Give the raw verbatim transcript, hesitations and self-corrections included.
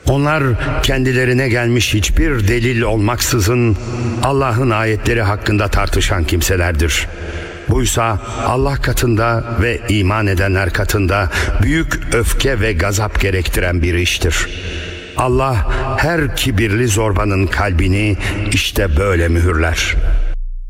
Onlar kendilerine gelmiş hiçbir delil olmaksızın Allah'ın ayetleri hakkında tartışan kimselerdir. Buysa Allah katında ve iman edenler katında büyük öfke ve gazap gerektiren bir iştir. Allah her kibirli zorbanın kalbini işte böyle mühürler.